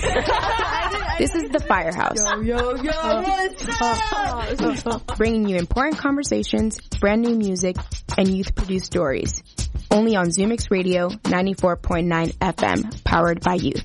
This is The Firehouse. Bringing you important conversations, brand new music, and youth-produced stories. Only on ZooMix Radio 94.9 FM, powered by youth.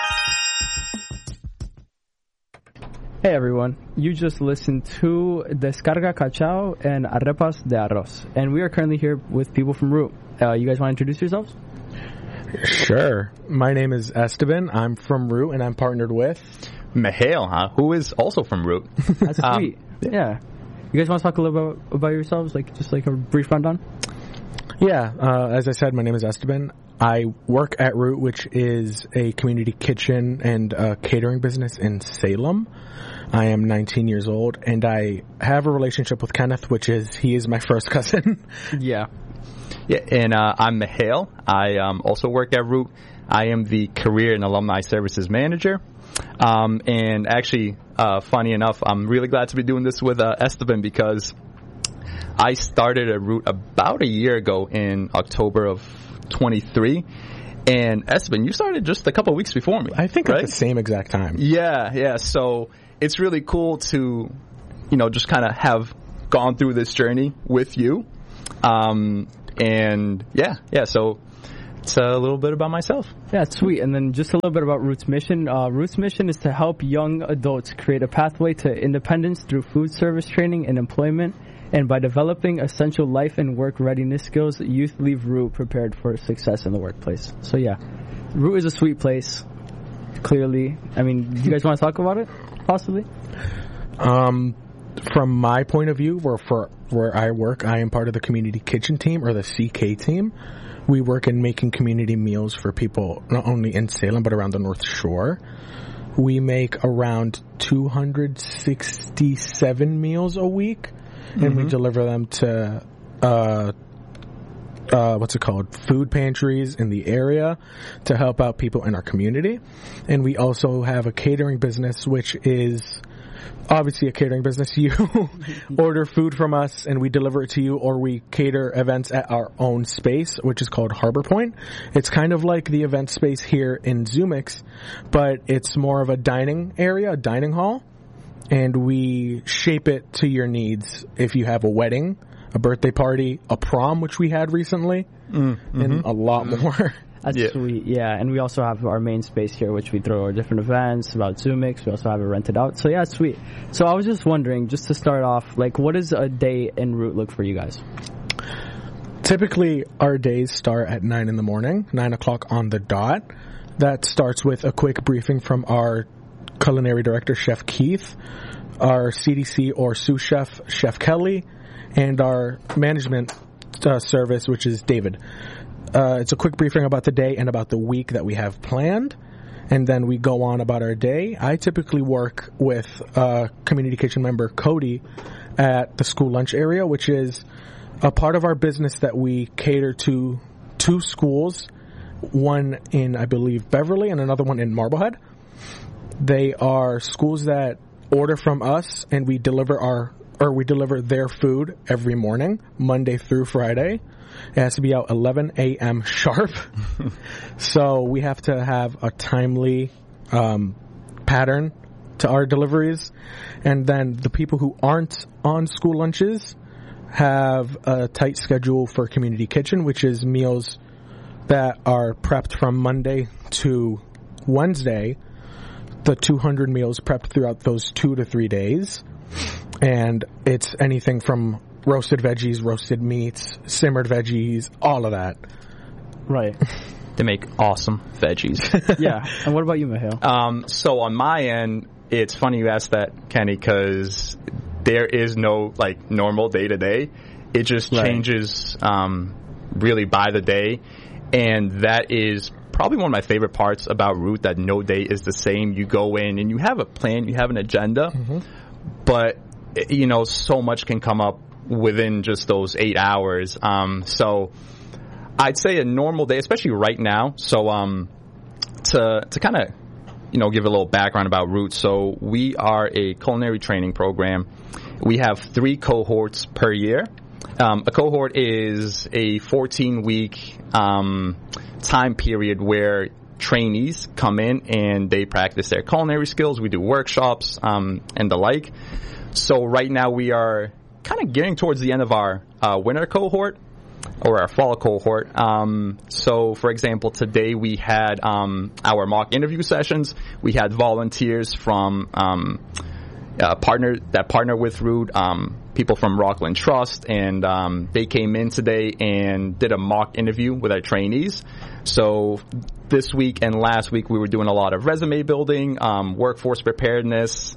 Hey everyone, you just listened to Descarga Cachao and Arepas de Arroz. And we are currently here with people from Root. You guys want to introduce yourselves? Sure. My name is Esteban. I'm from Root, and I'm partnered with Mihail, who is also from Root. That's sweet. Yeah. You guys want to talk a little bit about yourselves, just a brief rundown? Yeah. As I said, my name is Esteban. I work at Root, which is a community kitchen and catering business in Salem. I am 19 years old, and I have a relationship with Kenneth, he is my first cousin. Yeah. Yeah, and I'm Mihail. I also work at Root. I am the Career and Alumni Services Manager. And actually, funny enough, I'm really glad to be doing this with Esteban because I started at Root about a year ago in October of 23. And Esteban, you started just a couple of weeks before me. I think right? At the same exact time. Yeah. So it's really cool to, just kind of have gone through this journey with you. And so it's a little bit about myself. Yeah, it's sweet. And then just a little bit about Root's mission. Root's mission is to help young adults create a pathway to independence through food service training and employment. And by developing essential life and work readiness skills, youth leave Root prepared for success in the workplace. So yeah, Root is a sweet place, clearly. I mean, do you guys want to talk about it, possibly? From my point of view, where I work, I am part of the community kitchen team, or the CK team. We work in making community meals for people not only in Salem but around the North Shore. We make around 267 meals a week, and we deliver them to food pantries in the area to help out people in our community. And we also have a catering business, which is obviously a catering business. You order food from us and we deliver it to you, or we cater events at our own space, which is called Harbor Point. It's kind of like the event space here in ZooMix, but it's more of a dining area, a dining hall, and we shape it to your needs. If you have a wedding, a birthday party, a prom, which we had recently, and a lot more. That's sweet, yeah. And we also have our main space here, which we throw our different events about ZooMix. We also have it rented out. So yeah, it's sweet. So I was just wondering, just to start off, what does a day in Root look for you guys? Typically, our days start at 9 in the morning, 9 o'clock on the dot. That starts with a quick briefing from our culinary director, Chef Keith, our CDC or sous chef, Chef Kelly, and our management service, which is David. It's a quick briefing about the day and about the week that we have planned, and then we go on about our day. I typically work with community kitchen member Cody at the school lunch area, which is a part of our business that we cater to 2 schools, one in, I believe, Beverly and another one in Marblehead. They are schools that order from us, and we deliver their food every morning, Monday through Friday. It has to be out 11 a.m. sharp. So we have to have a timely pattern to our deliveries. And then the people who aren't on school lunches have a tight schedule for community kitchen, which is meals that are prepped from Monday to Wednesday. The 200 meals prepped throughout those 2 to 3 days. And it's anything from roasted veggies, roasted meats, simmered veggies, all of that. Right. They make awesome veggies. Yeah. And what about you, Mihail? So on my end, it's funny you asked that, Kenny, because there is no normal day to day. It just changes really by the day. And that is probably one of my favorite parts about Root, that no day is the same. You go in and you have a plan, you have an agenda, but so much can come up within just those 8 hours. So I'd say a normal day, especially right now. So to kind of give a little background about Root. So we are a culinary training program. We have 3 cohorts per year. A cohort is a 14-week time period where trainees come in and they practice their culinary skills. We do workshops and the like. So right now we are kind of getting towards the end of our winter cohort or our fall cohort. So, for example, today we had our mock interview sessions. We had volunteers from partner with Root, people from Rockland Trust, and they came in today and did a mock interview with our trainees. So this week and last week we were doing a lot of resume building, workforce preparedness.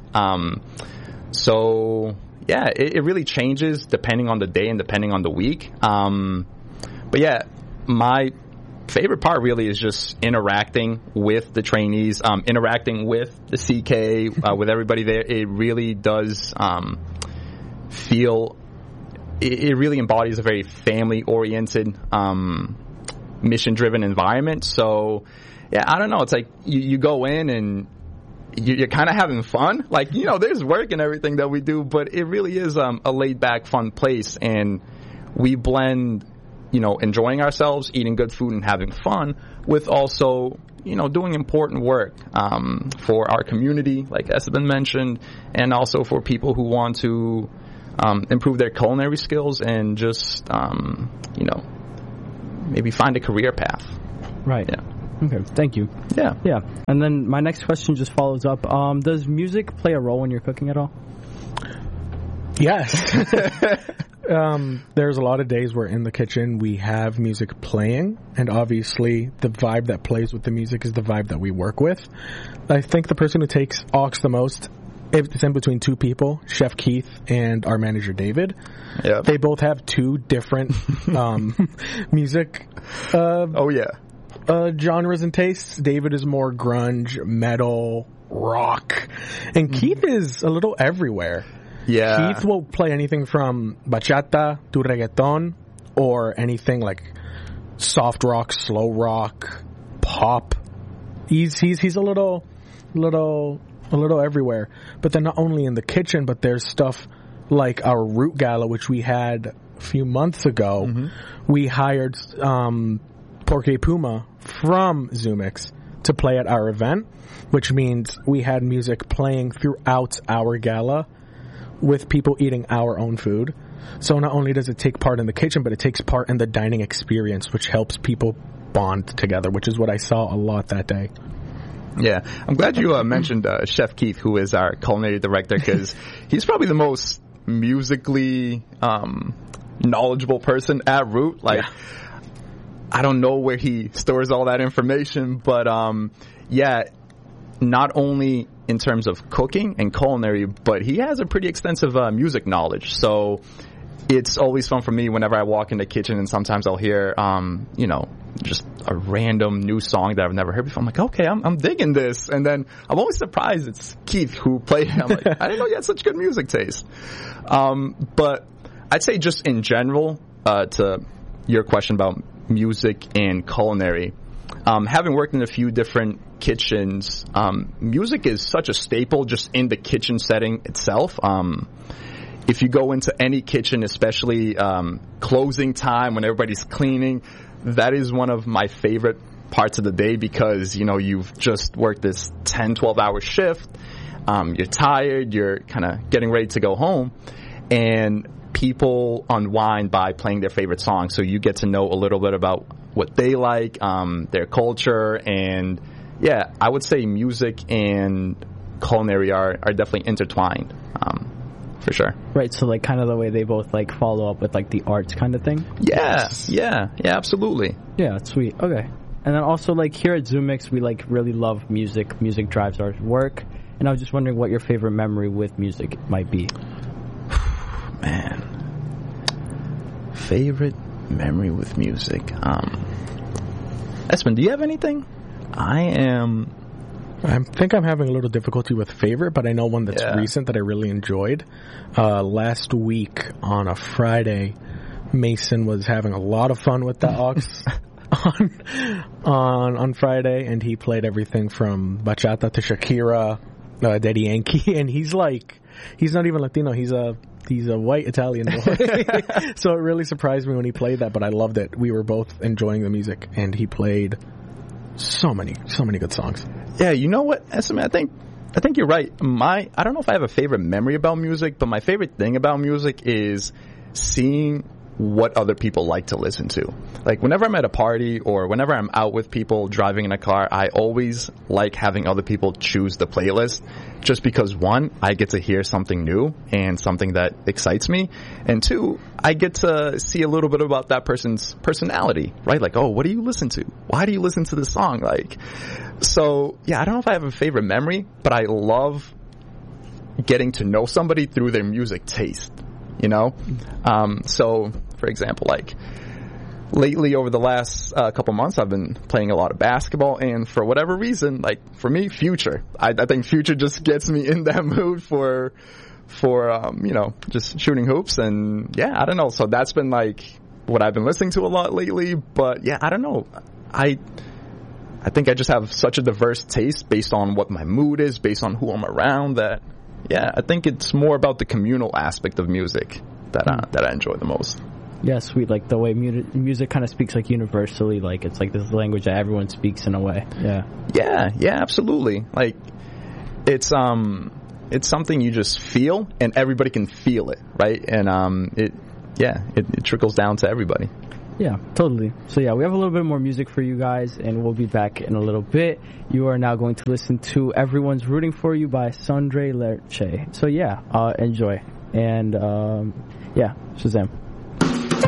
So yeah, it really changes depending on the day and depending on the week. But yeah, my favorite part really is just interacting with the trainees, interacting with the CK, with everybody there. It really does feel, it really embodies a very family-oriented, mission-driven environment. So, yeah, I don't know. It's like you go in and you're kind of having fun. Like, you know, there's work and everything that we do, but it really is a laid-back, fun place. And we blend, you know, enjoying ourselves, eating good food and having fun with also, you know, doing important work for our community, like Esteban mentioned, and also for people who want to improve their culinary skills and just, you know, maybe find a career path. Right. Yeah. Okay, thank you. Yeah. Yeah. And then my next question just follows up. Does music play a role when you're cooking at all? Yes. There's a lot of days where in the kitchen we have music playing, and obviously the vibe that plays with the music is the vibe that we work with. I think the person who takes aux the most, it's in between two people, Chef Keith and our manager David. Yeah. They both have two different music genres and tastes. David is more grunge, metal, rock, and Keith is a little everywhere. Yeah. Keith will play anything from bachata to reggaeton or anything like soft rock, slow rock, pop. He's a little everywhere. But then not only in the kitchen, but there's stuff like our Root Gala, which we had a few months ago. Mm-hmm. We hired Porque Puma from Zoomix to play at our event, which means we had music playing throughout our gala with people eating our own food. So not only does it take part in the kitchen, but it takes part in the dining experience, which helps people bond together, which is what I saw a lot that day. Yeah, I'm glad you mentioned Chef Keith, who is our culinary director, because he's probably the most musically knowledgeable person at Root. Like, yeah. I don't know where he stores all that information, but yeah, not only in terms of cooking and culinary, but he has a pretty extensive music knowledge. So it's always fun for me whenever I walk in the kitchen and sometimes I'll hear, you know, just a random new song that I've never heard before. I'm like, okay, I'm digging this. And then I'm always surprised it's Keith who played it. I'm like, I didn't know you had such good music taste. But I'd say just in general, to your question about music and culinary, having worked in a few different kitchens, music is such a staple just in the kitchen setting itself. If you go into any kitchen, especially closing time when everybody's cleaning, that is one of my favorite parts of the day because, you know, you've just worked this 10, 12-hour shift. You're tired. You're kind of getting ready to go home. And people unwind by playing their favorite song. So you get to know a little bit about what they like, their culture. And, yeah, I would say music and culinary are definitely intertwined. For sure. Right, so like kind of the way they both like follow up with like the arts kind of thing? Yeah, absolutely. Yeah, sweet. Okay. And then also like here at Zoomix, we like really love music. Music drives our work. And I was just wondering what your favorite memory with music might be. Man. Favorite memory with music. Espen, do you have anything? I think I'm having a little difficulty with favorite, but I know one that's recent that I really enjoyed. Last week on a Friday, Mason was having a lot of fun with the aux on Friday, and he played everything from bachata to Shakira, Daddy Yankee, and he's not even Latino, he's a white Italian boy. So it really surprised me when he played that, but I loved it. We were both enjoying the music, and he played So many good songs. Yeah, you know what, Esme, I think you're right. I don't know if I have a favorite memory about music, but my favorite thing about music is seeing what other people like to listen to. Like, whenever I'm at a party or whenever I'm out with people driving in a car, I always like having other people choose the playlist, just because, one, I get to hear something new and something that excites me, and two, I get to see a little bit about that person's personality, right? Like, oh, what do you listen to? Why do you listen to this song? Like, so yeah, I don't know if I have a favorite memory, but I love getting to know somebody through their music taste, you know? So, for example, like, lately over the last couple months, I've been playing a lot of basketball, and for whatever reason, like, for me, Future. I think Future just gets me in that mood for you know, just shooting hoops, and yeah, I don't know. So that's been like what I've been listening to a lot lately, but yeah, I don't know. I think I just have such a diverse taste based on what my mood is, based on who I'm around, that yeah, I think it's more about the communal aspect of music that I enjoy the most. Yeah, sweet. Like the way music kind of speaks like universally, like it's like this language that everyone speaks in a way. Yeah, absolutely. Like it's something you just feel, and everybody can feel it, right? And it trickles down to everybody. Yeah, totally. So yeah, we have a little bit more music for you guys, and we'll be back in a little bit. You are now going to listen to Everyone's Rooting For You by Sondre Lerche. So yeah, enjoy. And yeah, Shazam.